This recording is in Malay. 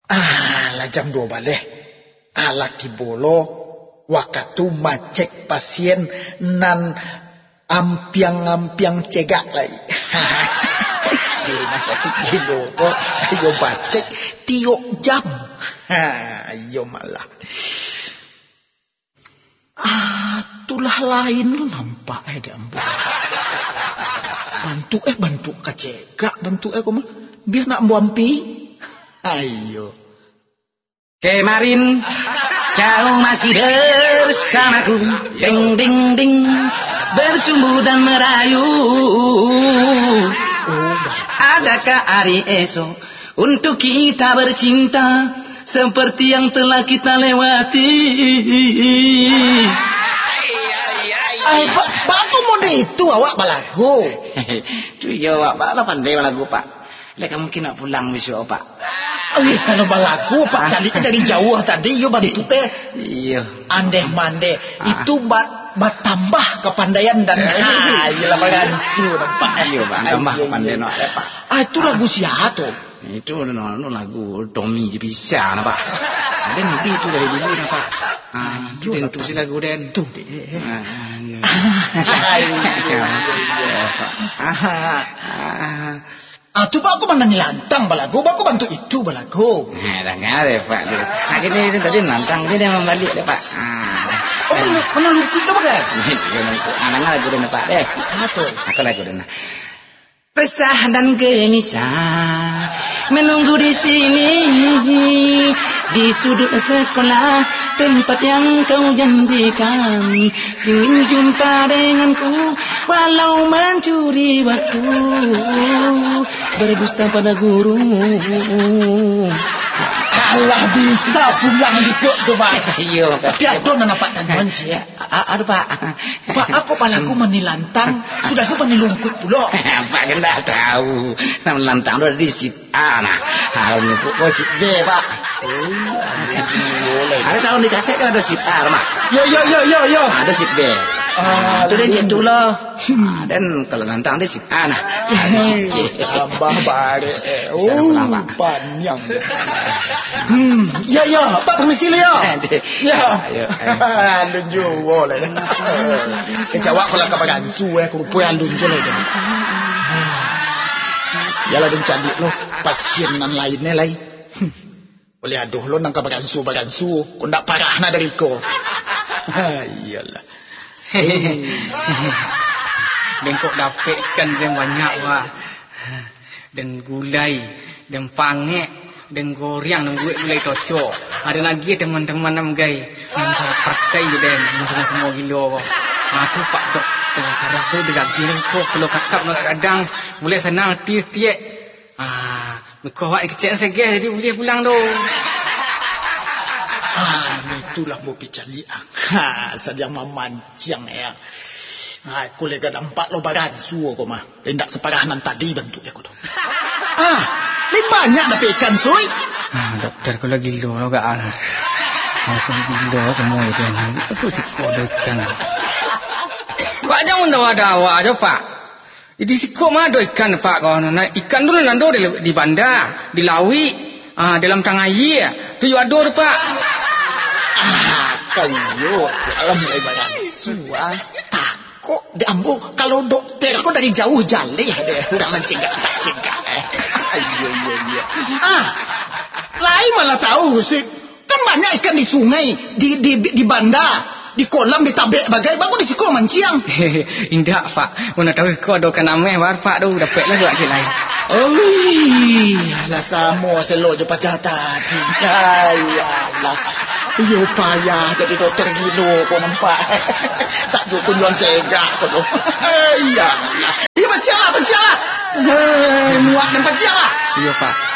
Lah jam 2 balik. Laki bolo waktu macek pasien nan ampiang cegak lagi. Di rumah sakit gilo kok ayo bacek tiok jam. Ayo malah. Itulah lain lu nampak di ambu. Bantu kacegak, bantu kok mah biar nak buampi. Ayo. Kemarin kau masih bersamaku, ding ding ding, bercumbu dan merayu. Adakah hari esok untuk kita bercinta seperti yang telah kita lewati? Pak aku mau itu awak balagu. Tu ya awak bala pandai balagu pak. Lek mungkin nak pulang besok pak. Kalau balagu pak cari dari jauh tadi yo bantu teh. Iya. Andeh mande itu bat tambah kepandaian dan iyalah bagansu nampak. Iya pak tambah kepandaian pak. Itu lagu siapa tuh? Itu lagu Tommy je bisa na pak. Ada nabi itu dari dulu na pak. Itu si lagu den. Tu. Tu pak aku mana nilantang balagu, aku bantu itu balagu. Dah ngare pak. Akhirnya tadi nantang dia membalik deh pak. Mana lukis dah pakai? Anak lagu den pak deh. Betul. Aku lagu den. Resah dan gelisah menunggu di sini di sudut sekolah tempat yang kau janjikan, ingin jumpa denganku walau mencuri waktu, berdusta pada guru. Allah bisa pulang besok tu pak. Iya pak. Tapi aku nak nampak tanggungan sih. Aduh pak. Pak aku palaku menilantang sudah aku menilungkut pula. Pak kan dah tahu. Nama lantang tu ada di sit A nah. Harus pun sit B pak. Ada tahu di kaset kan ada sit A mak. Yo. Ada sit B. Itu dia gitu loh. Dan kalau lantang dia sit A nah. Abah balik. Panjang. Ya, Pak permisi le ya. Ya. Alun jual le. Kejawab kalau ke bagansu aku rupa alun jual le. Yalah dan candik lo pasien nan lainnya lain. Boleh aduh lo nang ke bagansu kau ndak parah na dari ko. Iyalah. Bengkok dapatkan yang banyak pak. Dan gulai, dan pangek, dan goreng, dan gue gulai tocok. Ada lagi teman-teman nam gay, yang saya pakai je dan semua gila. Aku pak doktor, saya tu dekat gila kok kalau kakak nak kadang boleh senang tiap. Kau awak kecil segeh jadi boleh pulang tu. Itulah mau picaliang. Sedang memancing ya. Aku lega nampak lo bagansu kau mah. Hendak separahanan tadi bentuk aku tu. Lebih banyak dah ikan soy. Doktor kalau gila lo gak langsung gila semua itu. Pasal sikau ikan. Kau jangan dawa-dawa aja pak. Di sikau mah ada ikan pak kau. Ikan dulu nando di bandar, di lawi, dalam tang air. Tu ada tu pak. Kayu, alam mulai bagansu kok di ambo kalau dokter kok dari jauh jale deh udah mencegah. Iya. Lain malah tahu sih. Kan banyak ikan di sungai, di bandar, di kolam, di tabek bagai bagus di siko manciang. Indah pak, mana tahu kau ada kan ameh war pak tu dapat lah buat lain. Lah samo selo je pajah tadi. Ayalah. Yo payah jadi dokter gilo kau nampak. Tak dukun jual cegah kau tu. Ayalah. Iya baca lah. Muak dan baca lah. Iya pak.